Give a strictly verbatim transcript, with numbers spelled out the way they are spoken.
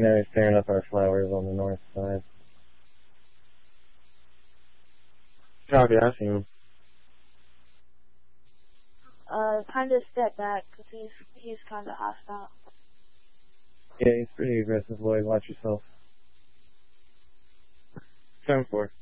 Now he's tearing up our flowers on the north side. Copy, I see him. Uh, kind of step back, because he's, he's kind of hostile. Yeah, he's pretty aggressive, Lloyd. Watch yourself. Seven four.